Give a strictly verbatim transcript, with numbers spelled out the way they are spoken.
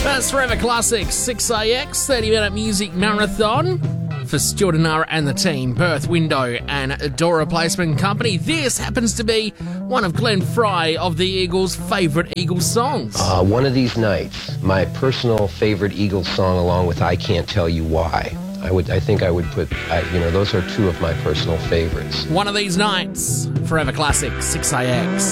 That's Forever Classics six A X, thirty minute music marathon for Stuart Anara and the team, Perth Window and Door Replacement Company. This happens to be one of Glenn Fry of the Eagles' favourite Eagles songs. Uh, one of these nights, my personal favourite Eagles song, along with I Can't Tell You Why. I would, I think I would put, I, you know, those are two of my personal favourites. One of these nights, Forever Classics six A X.